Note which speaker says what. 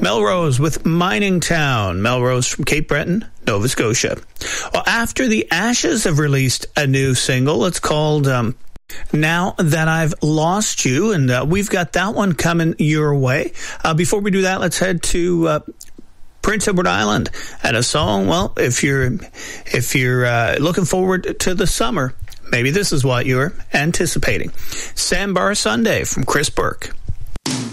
Speaker 1: Melrose with Mining Town. Melrose from Cape Breton, Nova Scotia. Well, After the Ashes have released a new single. It's called Now That I've Lost You, and we've got that one coming your way. Before we do that, let's head to Prince Edward Island and a song. Well, if you're looking forward to the summer, maybe this is what you're anticipating. Sandbar Sunday from Chris Burke.